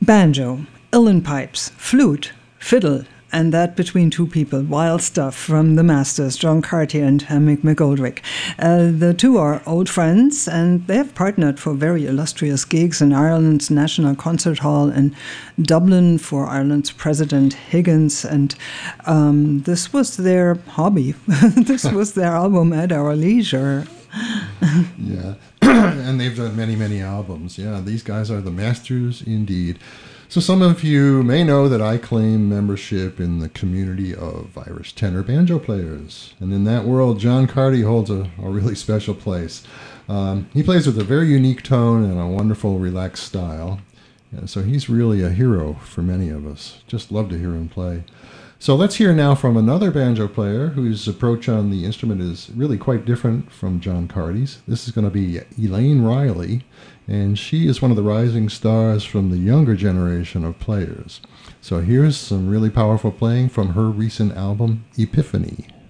Banjo, uilleann pipes, flute, fiddle, and that between two people. Wild stuff from the masters, John Carty and Mick McGoldrick. The two are old friends, and they have partnered for very illustrious gigs in Ireland's National Concert Hall in Dublin for Ireland's President Higgins, and this was their hobby. This was their album At Our Leisure. Yeah, and they've done many, many albums. Yeah, these guys are the masters indeed. So some of you may know that I claim membership in the community of Irish tenor banjo players. And in that world, John Carty holds a really special place. He plays with a very unique tone and a wonderful, relaxed style. Yeah, so he's really a hero for many of us. Just love to hear him play. So let's hear now from another banjo player whose approach on the instrument is really quite different from John Carty's. This is going to be Elaine Riley, and she is one of the rising stars from the younger generation of players. So here's some really powerful playing from her recent album, Epiphany.